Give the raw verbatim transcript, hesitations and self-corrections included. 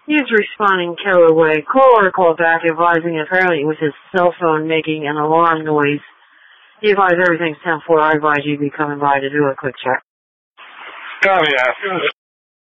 He's responding killer way. Caller called back advising apparently it was his cell phone making an alarm noise. He advised everything's ten four. I advise you be coming by to do a quick check. Copy that.